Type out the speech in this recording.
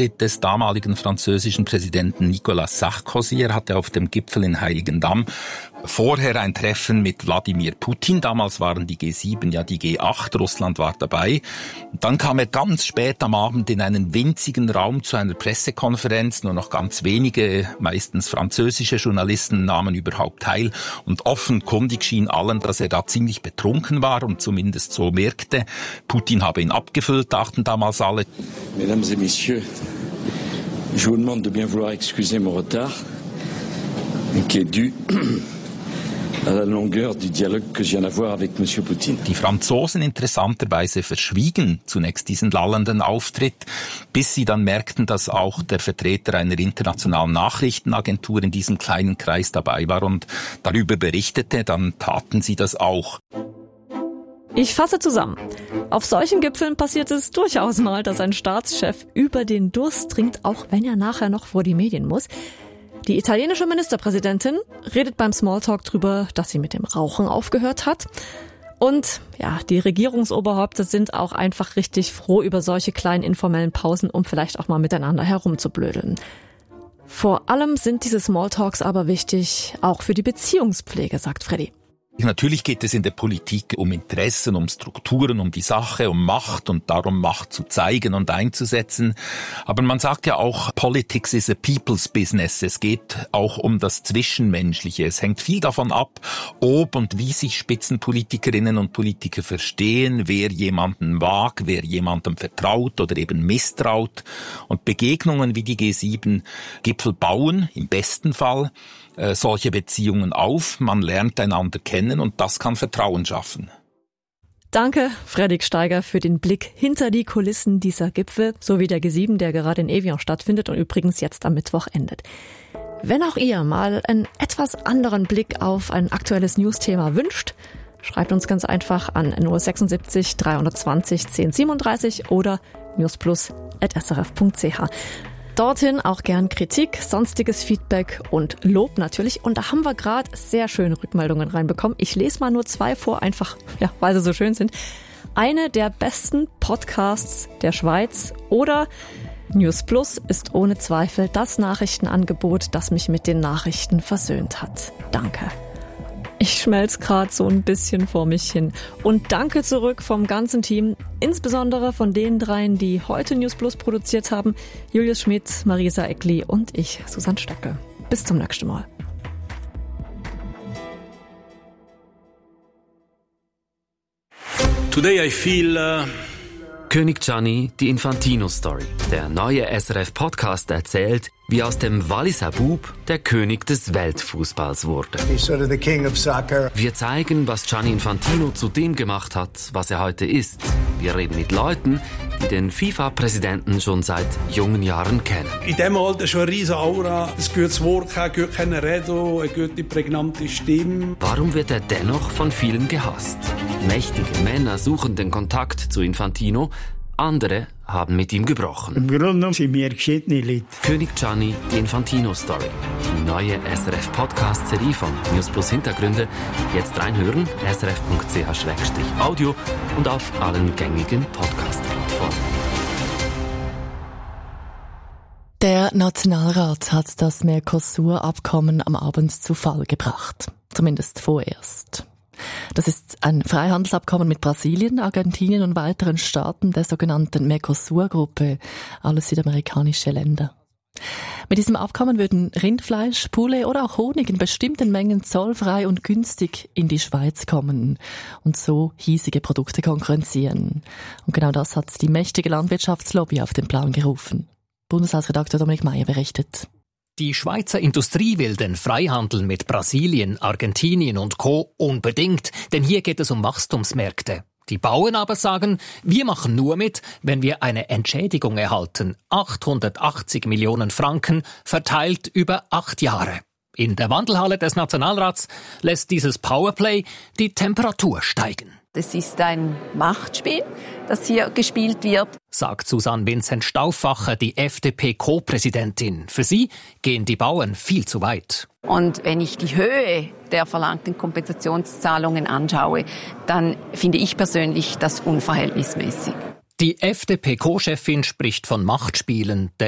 Auftritt des damaligen französischen Präsidenten Nicolas Sarkozy. Er hatte auf dem Gipfel in Heiligendamm vorher ein Treffen mit Wladimir Putin. Damals waren die G7 ja die G8, Russland war dabei. Dann kam er ganz spät am Abend in einen winzigen Raum zu einer Pressekonferenz. Nur noch ganz wenige, meistens französische Journalisten nahmen überhaupt teil. Und offenkundig schien allen, dass er da ziemlich betrunken war und zumindest so wirkte. Putin habe ihn abgefüllt, dachten damals alle. Mesdames et Messieurs, je vous demande de bien vouloir excuser mon retard, qui est dû à la longueur du dialogue que je viens d'avoir avec Monsieur Putin. Die Franzosen interessanterweise verschwiegen zunächst diesen lallenden Auftritt, bis sie dann merkten, dass auch der Vertreter einer internationalen Nachrichtenagentur in diesem kleinen Kreis dabei war und darüber berichtete, dann taten sie das auch. Ich fasse zusammen. Auf solchen Gipfeln passiert es durchaus mal, dass ein Staatschef über den Durst trinkt, auch wenn er nachher noch vor die Medien muss. Die italienische Ministerpräsidentin redet beim Smalltalk drüber, dass sie mit dem Rauchen aufgehört hat. Und ja, die Regierungsoberhäupter sind auch einfach richtig froh über solche kleinen informellen Pausen, um vielleicht auch mal miteinander herumzublödeln. Vor allem sind diese Smalltalks aber wichtig, auch für die Beziehungspflege, sagt Freddy. Natürlich geht es in der Politik um Interessen, um Strukturen, um die Sache, um Macht und darum Macht zu zeigen und einzusetzen. Aber man sagt ja auch, Politics is a people's business. Es geht auch um das Zwischenmenschliche. Es hängt viel davon ab, ob und wie sich Spitzenpolitikerinnen und Politiker verstehen, wer jemanden mag, wer jemandem vertraut oder eben misstraut. Und Begegnungen wie die G7-Gipfel bauen, im besten Fall, solche Beziehungen auf. Man lernt einander kennen und das kann Vertrauen schaffen. Danke, Fredrik Steiger, für den Blick hinter die Kulissen dieser Gipfel, sowie der G7, der gerade in Evian stattfindet und übrigens jetzt am Mittwoch endet. Wenn auch ihr mal einen etwas anderen Blick auf ein aktuelles News-Thema wünscht, schreibt uns ganz einfach an 076 320 1037 oder newsplus@srf.ch. Dorthin auch gern Kritik, sonstiges Feedback und Lob natürlich. Und da haben wir gerade sehr schöne Rückmeldungen reinbekommen. Ich lese mal nur 2 vor, einfach, ja, weil sie so schön sind. Eine der besten Podcasts der Schweiz oder News Plus ist ohne Zweifel das Nachrichtenangebot, das mich mit den Nachrichten versöhnt hat. Danke. Ich schmelz gerade so ein bisschen vor mich hin. Und danke zurück vom ganzen Team, insbesondere von den 3, die heute News Plus produziert haben. Julius Schmidt, Marisa Eckli und ich, Susanne Stöcke. Bis zum nächsten Mal. Today I feel König Gianni, die Infantino-Story. Der neue SRF-Podcast erzählt, wie aus dem Walliser Bub der König des Weltfußballs wurde. He's sort of the king of soccer. Wir zeigen, was Gianni Infantino zu dem gemacht hat, was er heute ist. Wir reden mit Leuten, die den FIFA-Präsidenten schon seit jungen Jahren kennen. in diesem Alter schon eine riesige Aura, ein gutes Wort, ein gut reden, eine gute, prägnante Stimme. Warum wird er dennoch von vielen gehasst? Mächtige Männer suchen den Kontakt zu Infantino, andere haben mit ihm gebrochen. Im Grunde genommen sind wir geschiedene Leute. König Gianni, die Infantino-Story. Die neue SRF-Podcast-Serie von News Plus Hintergründe. Jetzt reinhören, srf.ch/audio und auf allen gängigen Podcast-Plattformen. Der Nationalrat hat das Mercosur-Abkommen am Abend zu Fall gebracht. Zumindest vorerst. Das ist ein Freihandelsabkommen mit Brasilien, Argentinien und weiteren Staaten der sogenannten Mercosur-Gruppe, alles südamerikanische Länder. Mit diesem Abkommen würden Rindfleisch, Poulet oder auch Honig in bestimmten Mengen zollfrei und günstig in die Schweiz kommen und so hiesige Produkte konkurrenzieren. Und genau das hat die mächtige Landwirtschaftslobby auf den Plan gerufen. Bundeshausredakteur Dominik Meyer berichtet. Die Schweizer Industrie will den Freihandel mit Brasilien, Argentinien und Co. unbedingt, denn hier geht es um Wachstumsmärkte. Die Bauern aber sagen, wir machen nur mit, wenn wir eine Entschädigung erhalten. 880 Millionen Franken verteilt über 8 Jahre. In der Wandelhalle des Nationalrats lässt dieses Powerplay die Temperatur steigen. Das ist ein Machtspiel, das hier gespielt wird, sagt Susanne Vincent Stauffacher, die FDP-Co-Präsidentin. Für sie gehen die Bauern viel zu weit. Und wenn ich die Höhe der verlangten Kompensationszahlungen anschaue, dann finde ich persönlich das unverhältnismäßig. Die FDP-Co-Chefin spricht von Machtspielen. Der